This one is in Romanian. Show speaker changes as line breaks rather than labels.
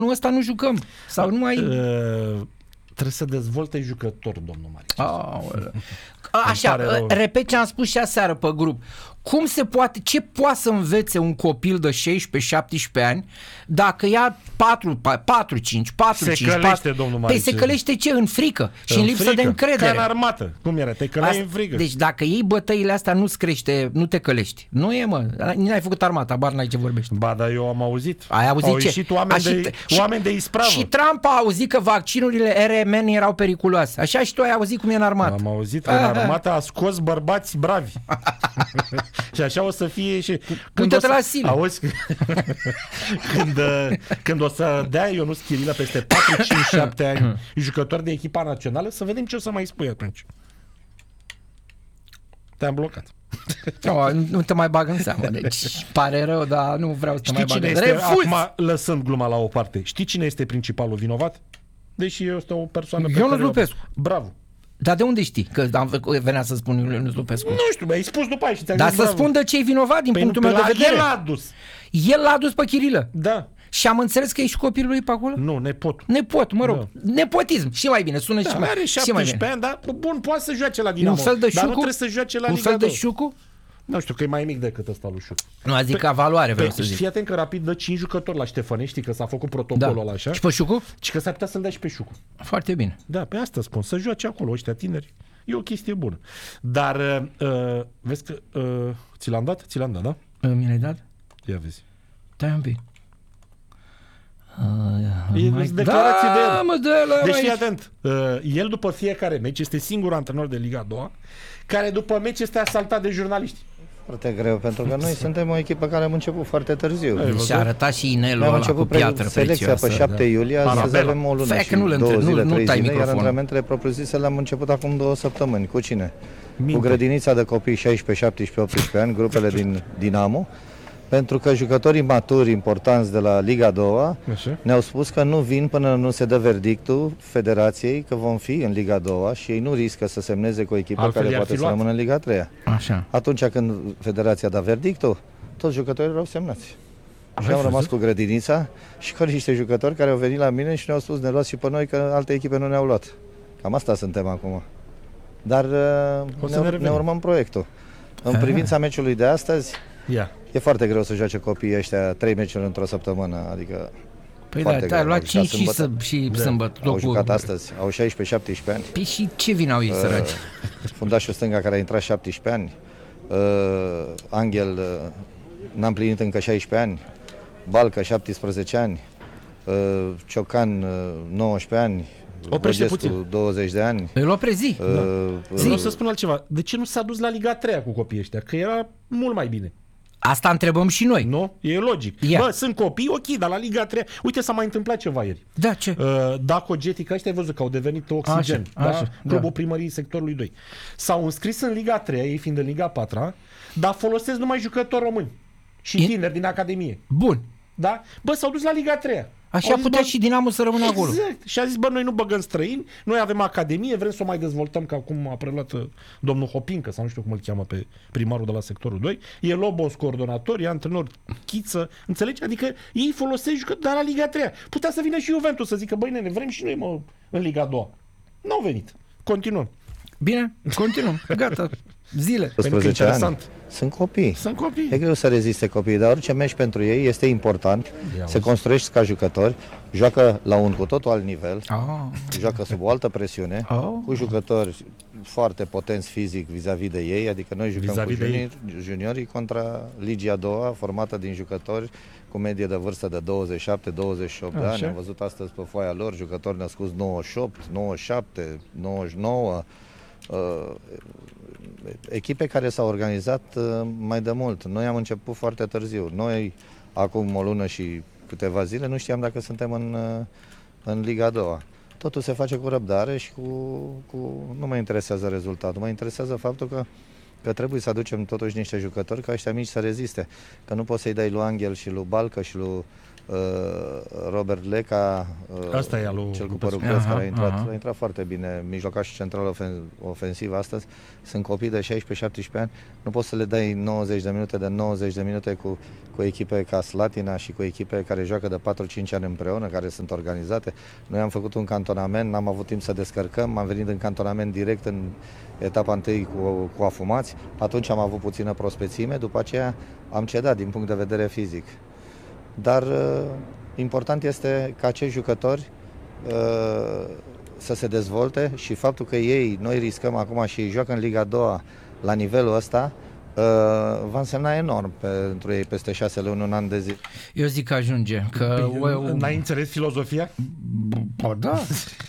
ăsta nu jucăm. Sau nu mai...
Trebuie să dezvolte jucători, domnul Marici.
Așa, repet ce am spus și aseară pe grup. Cum se poate, ce poate să învețe un copil de 16-17 ani dacă ia 4-5,
Se călește, domnul Marici.
Păi se călește ce? În frică și în lipsă de încredere.
Ca în armată. Cum era? Te căleai în frică.
Deci dacă iei bătăile astea, nu-ți crește, nu te călești. Nu e, mă. N-ai făcut armata, bar n-ai ce vorbești.
Ba, dar eu am auzit.
Ai auzit
Au
ce?
ieșit oameni de ispravă.
Și Trump a auzit că vaccinurile RMN erau periculoase. Așa și tu ai auzit cum e în armată.
Am auzit că în armată a scos bărbați bravi. Și așa o să fie și...
Uite-te la Sile.
Auzi, când o să dea Ionuț Chirilă peste 4, 5, 7 ani jucători de echipa națională, să vedem ce o să mai spui atunci. Te-am blocat.
Nu te mai bag în seamă, deci pare rău, dar nu vreau să te mai bag în seamă.
Acum, lăsând gluma la o parte, știi cine este principalul vinovat? Deși este o persoană pe
Ionuț Lupescu.
Bravo.
Dar de unde știi? Că venea să spun Ionuț Lupescu.
Nu știu, mi-ai spus după aia și ți-am
Dar
zis
să
bravo.
spun de ce-i vinovat din punctul meu de vedere.
El l-a adus.
El l-a adus pe Chirilă.
Da.
Și am înțeles că e și copilul lui pe acolo?
Nu, nepot.
Nepot, mă rog. Da. Nepotism. Și mai bine, sună și mai
are 17 ani, dar bun, poate să joace la Dinamo.
Un fel de
dar
Șucu?
nu trebuie să joace la Liga 2.
Un fel de Șucu?
Nu știu, că e mai mic decât ăsta lui Șucu.
Nu, adică ca valoare vreau să zic.
Fii atent că Rapid dă 5 jucători la Ștefănești, știi că s-a făcut protocolul ăla așa.
Și pe Șucu?
Și că s-ar putea să-l dea și pe Șucu.
Foarte bine.
Da, pe asta spun, să joace acolo ăștia tineri. E o chestie bună. Dar vezi că ți l-am dat? Ți l-am dat, da?
Mi l-ai dat?
Ia vezi.
Stai un pic.
E declarație de el.
Mă,
deci fii atent. El după fiecare meci este singurul antrenor de Liga 2 care după meci este asaltat de jurnaliști.
Foarte greu, pentru că noi suntem o echipă care am început foarte târziu.
Și a arătat și inelul ăla cu piatră
selecția pe 7 iulie, astăzi avem o lună și 2 zile, 3 zile, iar antrenamentele propriu-zise le-am început acum 2 săptămâni. Cu cine? Cu grădinița de copii 16, 17, 18 ani, grupele din Dinamo, pentru că jucătorii maturi importanți de la Liga 2 ne-au spus că nu vin până nu se dă verdictul federației că vom fi în Liga 2 și ei nu riscă să semneze cu o echipă care poate să rămână în Liga 3.
Așa.
Atunci când federația a dat verdictul, toți jucătorii erau semnați. Și am rămas cu grădinița și cu niște jucători care au venit la mine și ne-au spus ne luați și pe noi că alte echipe nu ne-au luat. Cam asta suntem acum. Dar ne urmăm proiectul. În privința meciului de astăzi, e foarte greu să joace copiii ăștia 3 meciuri într-o săptămână, adică
păi da, te-ai luat 5 și sâmbătă.
Au jucat astăzi, au 16-17 ani.
Păi și ce vin au ei săraci?
Fundașul stânga care a intrat 17 ani, Angel n-a împlinit încă 16 ani, Balcă 17 ani, Ciocan 19 ani,
Oprește puțin.
20 de ani.
Îl oprezi.
Vreau să spun altceva. De ce nu s-a dus la Liga 3 cu copiii ăștia? Că era mult mai bine.
Asta întrebăm și noi.
Nu? E logic. Bă, sunt copii, ok, dar la Liga 3... Uite, s-a mai întâmplat ceva ieri.
Da, ce?
Daco Getica, ăștia ai văzut că au devenit Oxigen. Clubul primăriei sectorului 2. S-au înscris în Liga 3, ei fiind în Liga 4, dar folosesc numai jucători români. Și tineri din Academie.
Bun.
Da? Bă, s-au dus la Liga 3.
Așa putea și Dinamo să rămână acolo.
Exact. Și a zis, bă, noi nu băgăm străini, noi avem Academie, vrem să o mai dezvoltăm, ca acum a preluat domnul Hopincă, sau nu știu cum îl cheamă pe primarul de la sectorul 2. E Lobos coordonator, e antrenor Chiță, înțelegi? Adică ei folosesc jucători, dar la Liga 3. Putea să vină și Juventus să zică, băi, nene, vrem și noi, mă, în Liga 2. N-au venit. Continuăm.
Bine, continuăm. Gata. Zile.
12 ani. Sunt copii.
Sunt copii.
E greu să reziste copiii, dar orice meci pentru ei este important. Se construiește ca jucători, joacă la un cu totul alt nivel, joacă sub o altă presiune, cu jucători foarte potenți fizic vis-a-vis de ei, adică noi jucăm cu juniorii contra Ligia a doua, formată din jucători cu medie de vârstă de 27-28 de ani. Am văzut astăzi pe foaia lor jucători născuți 98, 97, 99, echipe care s-au organizat mai de mult. Noi am început foarte târziu. Noi, acum o lună și câteva zile, nu știam dacă suntem în Liga 2. Totul se face cu răbdare și nu mă interesează rezultatul. Mă interesează faptul că trebuie să aducem totuși niște jucători ca ăștia mici să reziste. Că nu poți să-i dai lui Angel și lui Balcă și lui Robert Leca,
asta e
cel cu părul cresc, care a intrat foarte bine, mijlocaș și central ofensiv astăzi. Sunt copii de 16-17 ani, nu poți să le dai 90 de minute cu echipe ca Slatina și cu echipe care joacă de 4-5 ani împreună, care sunt organizate. Noi am făcut un cantonament, n-am avut timp să descărcăm, am venit în cantonament direct în etapa întâi cu afumați, atunci am avut puțină prospețime, după aceea am cedat din punct de vedere fizic. Dar important este ca acești jucători să se dezvolte și faptul că noi riscăm acum și ei joacă în Liga 2 la nivelul ăsta, va însemna enorm pentru ei peste 6 luni, un an de zi.
Eu zic că ajunge.
N-ai înțeles filozofia?
Da.